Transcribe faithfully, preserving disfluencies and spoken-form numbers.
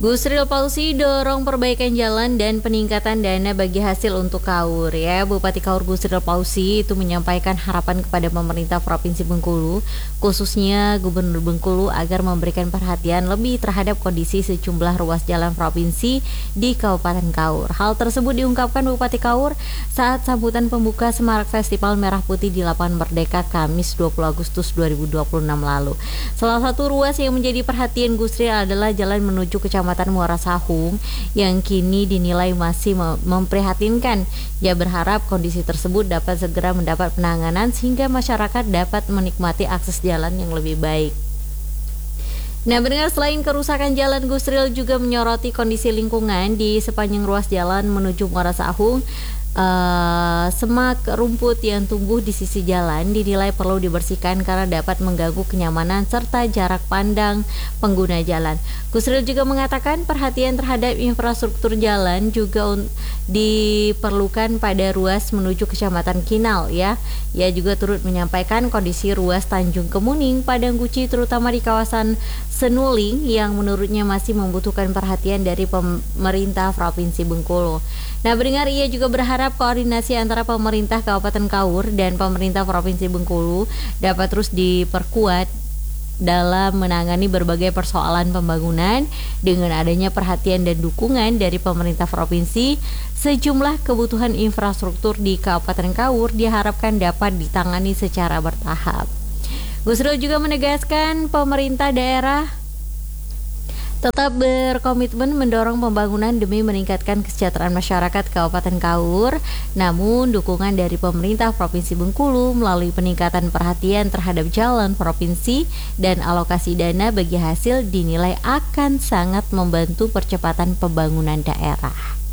Gusril Pausi dorong perbaikan jalan dan peningkatan dana bagi hasil untuk Kaur ya. Bupati Kaur Gusril Pausi itu menyampaikan harapan kepada pemerintah Provinsi Bengkulu, khususnya Gubernur Bengkulu agar memberikan perhatian lebih terhadap kondisi sejumlah ruas jalan provinsi di Kabupaten Kaur. Hal tersebut diungkapkan Bupati Kaur saat sambutan pembuka Semarak Festival Merah Putih di Lapangan Merdeka Kamis dua puluh Agustus dua ribu dua puluh enam lalu. Salah satu ruas yang menjadi perhatian Gusril adalah jalan menuju Kecamatan Muara Sahung yang kini dinilai masih memprihatinkan. Ia berharap kondisi tersebut dapat segera mendapat penanganan sehingga masyarakat dapat menikmati akses jalan yang lebih baik. Nah, mendengar selain kerusakan jalan, Gusril juga menyoroti kondisi lingkungan di sepanjang ruas jalan menuju Muara Sahung. Uh, semak rumput yang tumbuh di sisi jalan dinilai perlu dibersihkan karena dapat mengganggu kenyamanan serta jarak pandang pengguna jalan. Gusril juga mengatakan perhatian terhadap infrastruktur jalan juga diperlukan pada ruas menuju Kecamatan Kinal ya. Ia juga turut menyampaikan kondisi ruas Tanjung Kemuning, Padang Guci terutama di kawasan Senuling yang menurutnya masih membutuhkan perhatian dari pemerintah Provinsi Bengkulu. Nah, mendengar ia juga berharap koordinasi antara pemerintah Kabupaten Kaur dan pemerintah Provinsi Bengkulu dapat terus diperkuat dalam menangani berbagai persoalan pembangunan dengan adanya perhatian dan dukungan dari pemerintah provinsi. Sejumlah kebutuhan infrastruktur di Kabupaten Kaur diharapkan dapat ditangani secara bertahap. Gusril juga menegaskan pemerintah daerah tetap berkomitmen mendorong pembangunan demi meningkatkan kesejahteraan masyarakat Kabupaten Kaur. Namun, dukungan dari pemerintah Provinsi Bengkulu melalui peningkatan perhatian terhadap jalan provinsi dan alokasi dana bagi hasil dinilai akan sangat membantu percepatan pembangunan daerah.